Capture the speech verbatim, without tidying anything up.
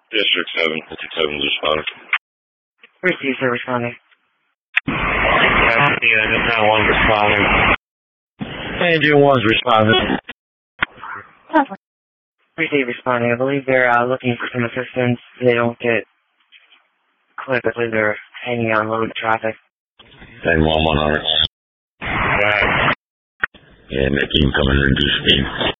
District seven, fifty-seven is responding. Received, sir, responding. That's the Engine one responding. Engine one's responding. Received, responding. I believe they're uh, looking for some assistance. They don't get clipped. I believe they're hanging on low traffic. ten one one on it. Yeah, make him come and reduce speed.